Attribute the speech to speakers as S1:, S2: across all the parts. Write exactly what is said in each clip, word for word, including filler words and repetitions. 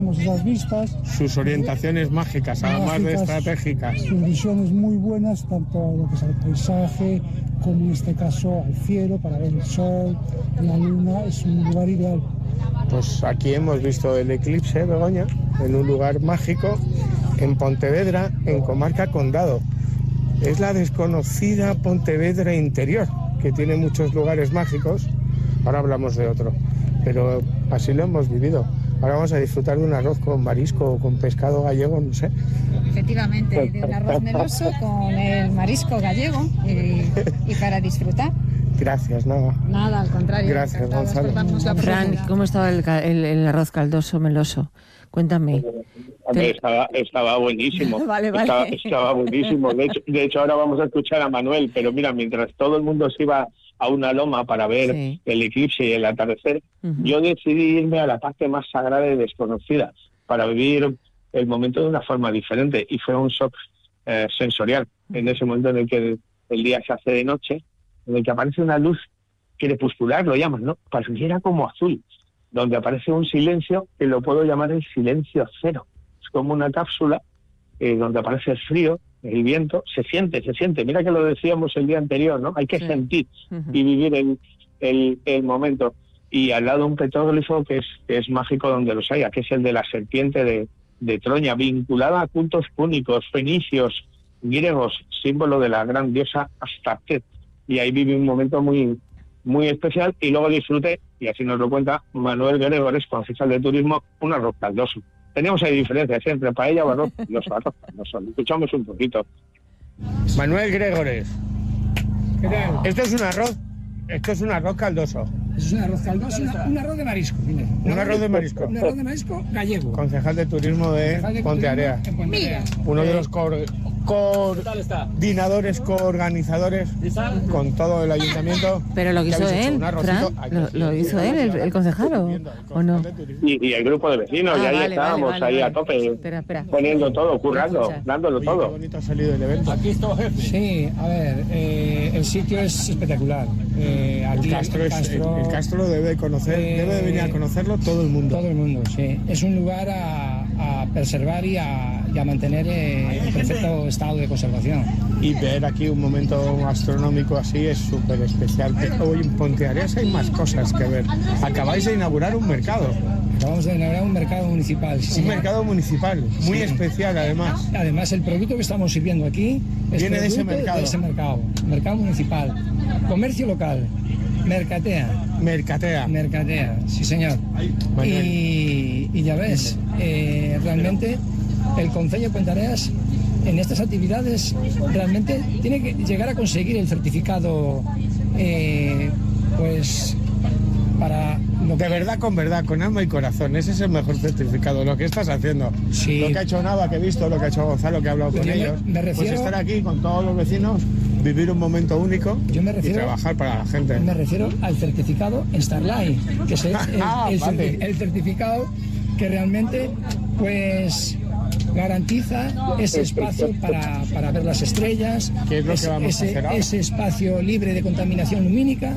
S1: Esas vistas,
S2: sus orientaciones mágicas, además de estratégicas.
S1: Sus visiones muy buenas, tanto a lo que es al paisaje, como en este caso al cielo, para ver el sol, la luna. Es un lugar ideal.
S2: Pues aquí hemos visto el eclipse, Begoña, en un lugar mágico, en Pontevedra, en Comarca Condado. Es la desconocida Pontevedra interior, que tiene muchos lugares mágicos. Ahora hablamos de otro, pero así lo hemos vivido. Ahora vamos a disfrutar de un arroz con marisco o con pescado gallego, no sé.
S3: Efectivamente, de un arroz meloso con el marisco gallego y, y para disfrutar.
S2: Gracias, nada.
S3: Nada, al contrario.
S2: Gracias, Gonzalo.
S4: Fran, ¿cómo estaba el, el, el arroz caldoso meloso? Cuéntame.
S5: Hombre, estaba, estaba buenísimo.
S4: Vale, vale.
S5: Estaba, estaba buenísimo. De hecho, de hecho, ahora vamos a escuchar a Manuel, pero mira, mientras todo el mundo se iba a una loma para ver sí. el eclipse y el atardecer, uh-huh. yo decidí irme a la parte más sagrada y desconocida para vivir el momento de una forma diferente, y fue un shock eh, sensorial. Uh-huh. En ese momento en el que el, el día se hace de noche, en el que aparece una luz crepuscular, lo llaman, ¿no? Pareciera como azul, donde aparece un silencio que lo puedo llamar el silencio cero. Es como una cápsula eh, donde aparece el frío, el viento, se siente, se siente. Mira que lo decíamos el día anterior, ¿no? Hay que sí. sentir uh-huh. y vivir el, el, el momento. Y al lado un petroglifo que es, que es mágico donde los haya, que es el de la serpiente de, de Troya, vinculada a cultos púnicos, fenicios, griegos, símbolo de la gran diosa Astarte. Y ahí viví un momento muy, muy especial, y luego disfruté, y así nos lo cuenta Manuel Gregores, concejal de turismo, un arroz caldoso. Teníamos ahí diferencias entre paella o arroz caldoso, arroz caldoso. Escuchamos un poquito.
S2: Manuel Gregores, ¿qué tal? Esto es un arroz, esto es un arroz caldoso.
S1: Es un arroz caldoso, una, un arroz de marisco. Mire.
S2: Un arroz de marisco.
S1: Un arroz de marisco gallego.
S2: Concejal de turismo de, de Pontearea.
S1: Mira.
S2: Uno de los co- coordinadores, coorganizadores con todo el ayuntamiento.
S4: Pero lo que hizo él, Fran, lo, lo hizo él, el, el concejal, ¿o, ¿o no?
S5: Y, y el grupo de vecinos,
S4: ah,
S5: y ahí
S4: vale,
S5: estábamos,
S4: vale, vale,
S5: ahí
S4: vale.
S5: a tope,
S4: espera, espera.
S5: poniendo todo, currando, dándolo
S2: Oye,
S5: todo.
S2: Qué bonito ha salido el evento.
S1: Aquí está, jefe. Sí, a ver, eh, el sitio es espectacular. Eh, aquí
S2: el, Castro
S1: el,
S2: es,
S1: Castro,
S2: el, el Castro debe de conocer, eh, debe de venir a conocerlo todo el mundo.
S1: Todo el mundo, sí. Es un lugar a, a preservar y a, y a mantener eh, en perfecto estado de conservación.
S2: Y ver aquí un momento astronómico así es súper especial. Hoy en Ponteareas hay más cosas que ver. Acabáis de inaugurar un mercado.
S1: Acabamos de inaugurar un mercado municipal. Sí,
S2: un mercado municipal, muy sí. especial además.
S1: Además, el producto que estamos sirviendo aquí es
S2: viene de ese mercado.
S1: De ese mercado. Mercado municipal. Comercio local. Mercatea.
S2: Mercatea.
S1: Mercatea, sí señor. Y, y ya ves, eh, realmente el Concello de Ponteareas en estas actividades realmente tiene que llegar a conseguir el certificado, eh, pues para lo que...
S2: De verdad, con verdad, con alma y corazón. Ese es el mejor certificado, lo que estás haciendo.
S1: Sí.
S2: Lo que ha hecho Nava, que he visto, lo que ha hecho Gonzalo, que he hablado con
S1: me,
S2: ellos.
S1: Me refiero...
S2: Pues estar aquí con todos los vecinos, vivir un momento único
S1: Yo me refiero,
S2: y trabajar para la gente.
S1: Me refiero al certificado en Starlight, que es el,
S2: ah,
S1: el,
S2: vale.
S1: el certificado que realmente, pues... garantiza ese espacio para, para ver las estrellas,
S2: ¿Qué es lo
S1: ese,
S2: que vamos
S1: ese,
S2: a hacer ahora?
S1: ese espacio libre de contaminación lumínica,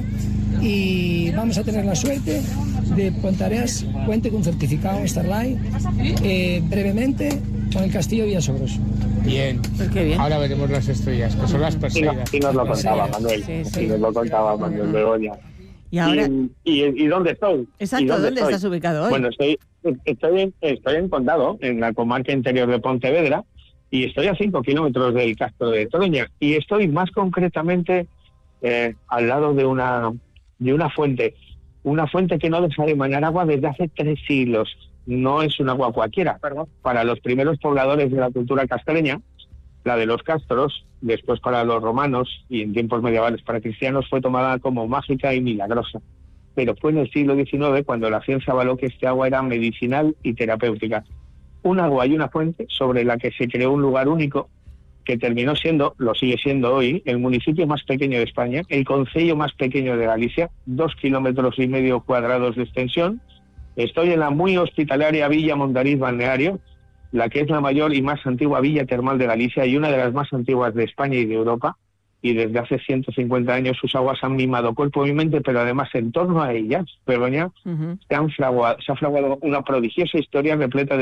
S1: y vamos a tener la suerte de Ponteareas cuente con certificado Starlight eh, brevemente con el Castillo Villasogros.
S2: Bien.
S4: Pues qué bien.
S2: Ahora veremos las estrellas, que son las Perseidas.
S5: Y, no, y nos lo contaba Manuel,
S4: sí, sí.
S5: y nos lo contaba Manuel Begoña.
S4: ¿Y ahora?
S5: ¿Y, y, y dónde estoy?
S4: Exacto,
S5: ¿Y dónde,
S4: ¿dónde
S5: estoy?
S4: estás ubicado hoy?
S5: Bueno, estoy, estoy, en, estoy en Condado, en la comarca interior de Pontevedra, y estoy a cinco kilómetros del Castro de Troña, y estoy más concretamente eh, al lado de una, de una fuente, una fuente que no deja de emanar agua desde hace tres siglos. No es un agua cualquiera, perdón. Para los primeros pobladores de la cultura castreña, la de los castros, después para los romanos y en tiempos medievales para cristianos, fue tomada como mágica y milagrosa. Pero fue en el siglo diecinueve cuando la ciencia avaló que este agua era medicinal y terapéutica. Un agua y una fuente sobre la que se creó un lugar único que terminó siendo, lo sigue siendo hoy, el municipio más pequeño de España, el concello más pequeño de Galicia, dos kilómetros y medio cuadrados de extensión. Estoy en la muy hospitalaria Villa Mondariz Balneario, la que es la mayor y más antigua villa termal de Galicia y una de las más antiguas de España y de Europa, y desde hace ciento cincuenta años sus aguas han mimado cuerpo y mente, pero además en torno a ellas, Begoña, uh-huh. se, han fraguado, se ha fraguado una prodigiosa historia repleta de